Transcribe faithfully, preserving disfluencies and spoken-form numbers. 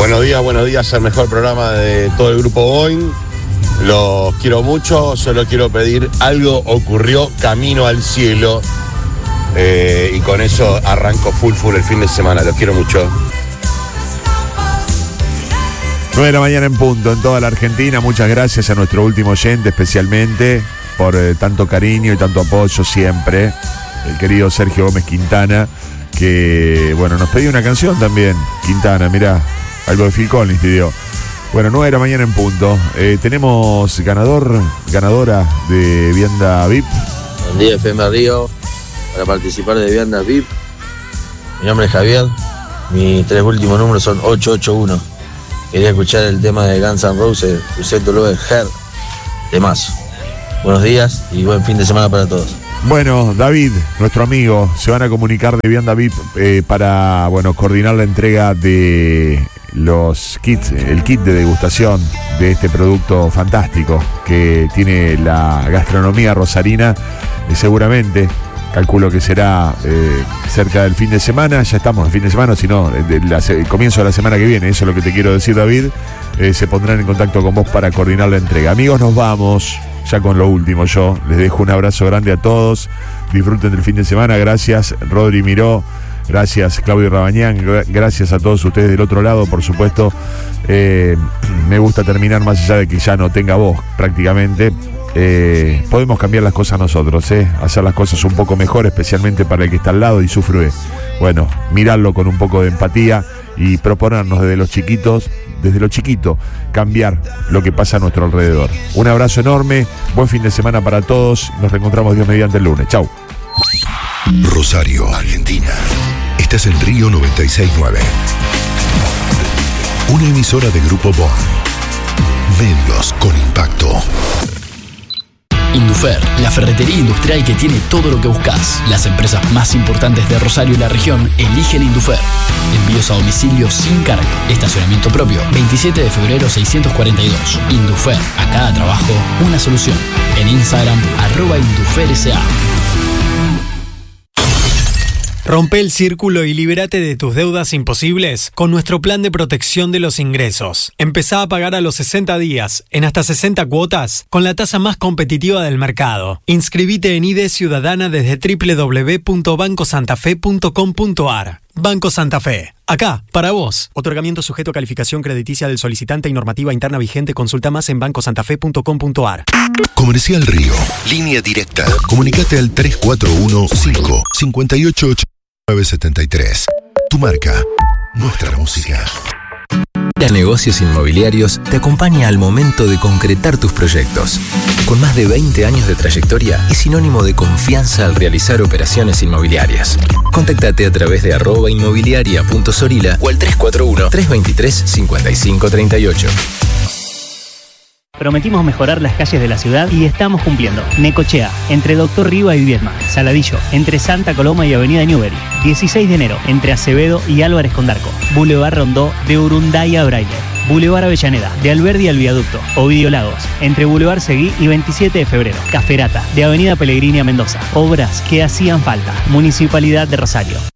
Buenos días, buenos días, el mejor programa de todo el grupo Boeing. Los quiero mucho, solo quiero pedir algo ocurrió camino al cielo. Eh, y con eso arranco full full el fin de semana, los quiero mucho. nueve de la mañana en punto en toda la Argentina. Muchas gracias a nuestro último oyente especialmente por eh, tanto cariño y tanto apoyo siempre. El querido Sergio Gómez Quintana, que bueno, nos pidió una canción también. Quintana, mirá, algo de Phil Collins pidió. Bueno, nueve de la mañana en punto. Eh, tenemos ganador, ganadora de Vianda V I P. Buen día, F M Río. Para participar de Vianda V I P. Mi nombre es Javier. Mis tres últimos números son ocho ocho uno. Quería escuchar el tema de Guns N' Roses, Uset Love Her, temazo. Buenos días y buen fin de semana para todos. Bueno, David, nuestro amigo, se van a comunicar de Vianda V I P eh, para, bueno, coordinar la entrega de los kits, el kit de degustación de este producto fantástico que tiene la gastronomía rosarina. Y seguramente, calculo que será eh, cerca del fin de semana, ya estamos el fin de semana, sino el comienzo de la semana que viene, eso es lo que te quiero decir, David. Eh, se pondrán en contacto con vos para coordinar la entrega. Amigos, nos vamos ya con lo último. Yo les dejo un abrazo grande a todos, disfruten del fin de semana. Gracias Rodri Miró, gracias Claudio Rabañán, gracias a todos ustedes del otro lado, por supuesto. Eh, me gusta terminar más allá de que ya no tenga voz prácticamente. Eh, podemos cambiar las cosas nosotros, eh, hacer las cosas un poco mejor, especialmente para el que está al lado y sufre. Bueno, mirarlo con un poco de empatía y proponernos desde los chiquitos, desde lo chiquito, cambiar lo que pasa a nuestro alrededor. Un abrazo enorme, buen fin de semana para todos. Nos reencontramos Dios mediante el lunes. Chau. Rosario, Argentina. Estás en Río noventa y seis punto nueve. Una emisora de Grupo Boeing. Medios con impacto. Indufer, la ferretería industrial que tiene todo lo que buscas. Las empresas más importantes de Rosario y la región eligen Indufer. Envíos a domicilio sin cargo. Estacionamiento propio. veintisiete de febrero seiscientos cuarenta y dos. Indufer, a cada trabajo, una solución. En Instagram, arroba Indufer S A. Rompe el círculo y libérate de tus deudas imposibles con nuestro plan de protección de los ingresos. Empezá a pagar a los sesenta días, en hasta sesenta cuotas, con la tasa más competitiva del mercado. Inscribite en I D Ciudadana desde doble u doble u doble u punto banco santa fe punto com punto a r. Banco Santa Fe. Acá, para vos. Otorgamiento sujeto a calificación crediticia del solicitante y normativa interna vigente. Consulta más en banco santa fe punto com punto a r. Comercial Río. Línea directa. Comunicate al tres cuatro uno cinco cinco ocho ocho nueve siete tres. Tu marca. Nuestra música. Negocios Inmobiliarios te acompaña al momento de concretar tus proyectos. Con más de veinte años de trayectoria, es sinónimo de confianza al realizar operaciones inmobiliarias. Contactate a través de arroba inmobiliaria punto sorila o al tres cuatro uno tres dos tres cinco cinco tres ocho. Prometimos mejorar las calles de la ciudad y estamos cumpliendo. Necochea, entre Doctor Riva y Viedma. Saladillo, entre Santa Coloma y Avenida Newbery. dieciséis de enero, entre Acevedo y Álvarez Condarco. Boulevard Rondó, de Urunday a Braille. Boulevard Avellaneda, de Alberdi al Viaducto. Ovidio Lagos, entre Boulevard Seguí y veintisiete de febrero. Caferata, de Avenida Pellegrini a Mendoza. Obras que hacían falta. Municipalidad de Rosario.